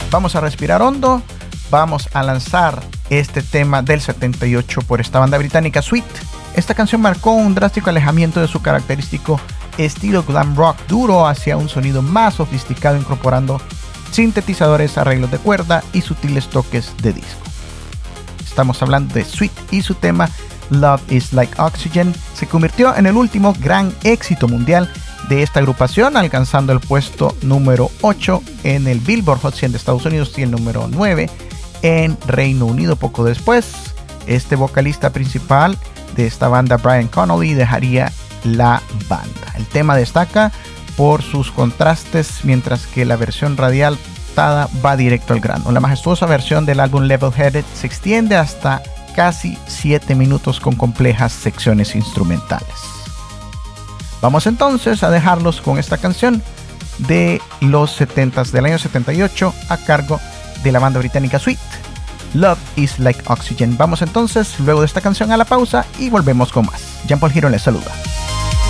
Vamos a respirar hondo. Vamos a lanzar este tema del 78 por esta banda británica Sweet. Esta canción marcó un drástico alejamiento de su característico estilo glam rock duro hacia un sonido más sofisticado, incorporando sintetizadores, arreglos de cuerda y sutiles toques de disco. Estamos hablando de Sweet y su tema Love is Like Oxygen. Se convirtió en el último gran éxito mundial de esta agrupación, alcanzando el puesto número 8 en el Billboard Hot 100 de Estados Unidos y el número 9 en Reino Unido. Poco después, este vocalista principal de esta banda, Brian Connolly, dejaría la banda. El tema destaca por sus contrastes, mientras que la versión radial va directo al grano. La majestuosa versión del álbum Level Headed se extiende hasta casi 7 minutos con complejas secciones instrumentales. Vamos entonces a dejarlos con esta canción de los 70s del año 78 a cargo de la banda británica Sweet, Love is Like Oxygen. Vamos entonces luego de esta canción a la pausa y volvemos con más. Jean Paul Giro les saluda.